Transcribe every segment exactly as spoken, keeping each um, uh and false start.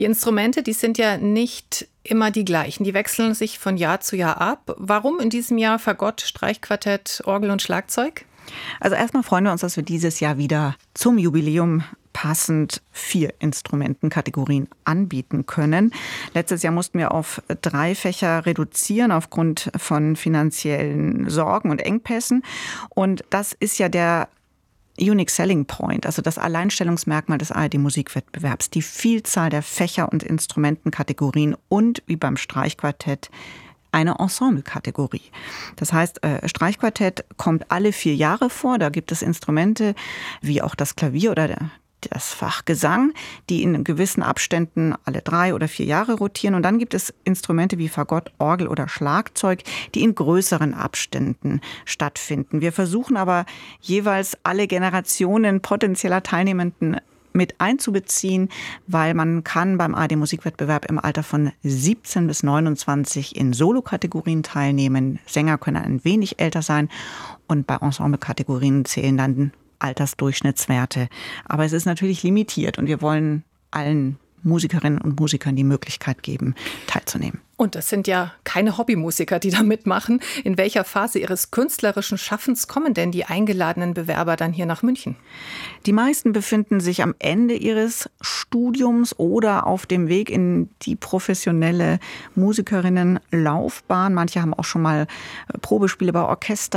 Die Instrumente, die sind ja nicht immer die gleichen. Die wechseln sich von Jahr zu Jahr ab. Warum in diesem Jahr Fagott, Streichquartett, Orgel und Schlagzeug? Also erstmal freuen wir uns, dass wir dieses Jahr wieder zum Jubiläum passend vier Instrumentenkategorien anbieten können. Letztes Jahr mussten wir auf drei Fächer reduzieren aufgrund von finanziellen Sorgen und Engpässen. Und das ist ja der Unique Selling Point, also das Alleinstellungsmerkmal des A R D-Musikwettbewerbs, die Vielzahl der Fächer und Instrumentenkategorien und, wie beim Streichquartett, eine Ensemble-Kategorie. Das heißt, Streichquartett kommt alle vier Jahre vor. Da gibt es Instrumente wie auch das Klavier oder der das Fach Gesang, die in gewissen Abständen alle drei oder vier Jahre rotieren. Und dann gibt es Instrumente wie Fagott, Orgel oder Schlagzeug, die in größeren Abständen stattfinden. Wir versuchen aber jeweils alle Generationen potenzieller Teilnehmenden mit einzubeziehen, weil man kann beim A R D-Musikwettbewerb im Alter von siebzehn bis neunundzwanzig in Solo-Kategorien teilnehmen. Sänger können ein wenig älter sein und bei Ensemble-Kategorien zählen dann Altersdurchschnittswerte. Aber es ist natürlich limitiert und wir wollen allen Musikerinnen und Musikern die Möglichkeit geben, teilzunehmen. Und das sind ja keine Hobbymusiker, die da mitmachen. In welcher Phase ihres künstlerischen Schaffens kommen denn die eingeladenen Bewerber dann hier nach München? Die meisten befinden sich am Ende ihres Studiums oder auf dem Weg in die professionelle Musikerinnenlaufbahn. Manche haben auch schon mal Probespiele bei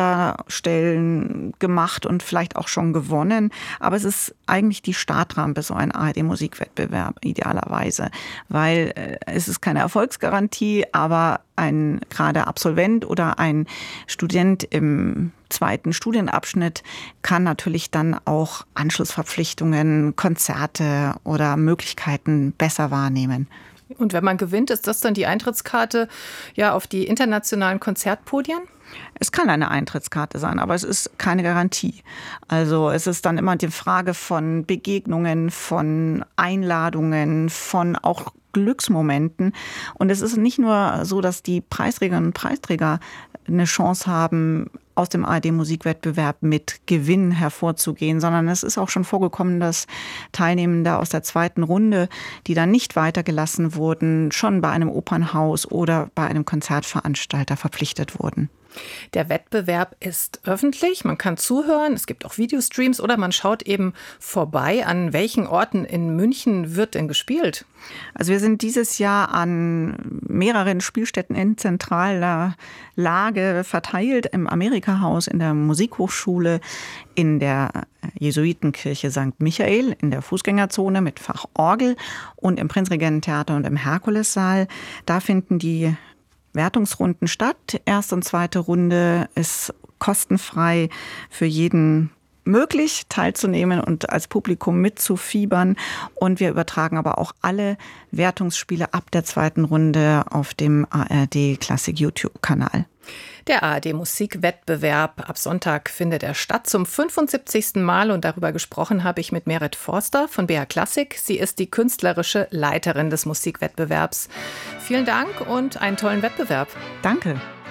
Orchesterstellen gemacht und vielleicht auch schon gewonnen. Aber es ist eigentlich die Startrampe, so ein A R D-Musikwettbewerb idealerweise, weil es ist keine Erfolgsgarantie, aber ein gerade Absolvent oder ein Student im zweiten Studienabschnitt kann natürlich dann auch Anschlussverpflichtungen, Konzerte oder Möglichkeiten besser wahrnehmen. Und wenn man gewinnt, ist das dann die Eintrittskarte ja auf die internationalen Konzertpodien? Es kann eine Eintrittskarte sein, aber es ist keine Garantie. Also es ist dann immer die Frage von Begegnungen, von Einladungen, von auch Glücksmomenten. Und es ist nicht nur so, dass die Preisträgerinnen und Preisträger eine Chance haben, aus dem A R D-Musikwettbewerb mit Gewinn hervorzugehen, sondern es ist auch schon vorgekommen, dass Teilnehmende aus der zweiten Runde, die dann nicht weitergelassen wurden, schon bei einem Opernhaus oder bei einem Konzertveranstalter verpflichtet wurden. Der Wettbewerb ist öffentlich, man kann zuhören, es gibt auch Videostreams oder man schaut eben vorbei. An welchen Orten in München wird denn gespielt? Also wir sind dieses Jahr an mehreren Spielstätten in zentraler Lage verteilt, im Amerika-Haus, in der Musikhochschule, in der Jesuitenkirche Sankt Michael, in der Fußgängerzone mit Fach Orgel und im Prinzregententheater und im Herkulessaal. Da finden die Wertungsrunden statt. Erste und zweite Runde ist kostenfrei für jeden möglich, teilzunehmen und als Publikum mitzufiebern. Und wir übertragen aber auch alle Wertungsspiele ab der zweiten Runde auf dem A R D Klassik YouTube-Kanal. Der A R D-Musikwettbewerb ab Sonntag findet er statt zum fünfundsiebzigsten Mal und darüber gesprochen habe ich mit Merit Forster von B H Klassik. Sie ist die künstlerische Leiterin des Musikwettbewerbs. Vielen Dank und einen tollen Wettbewerb. Danke.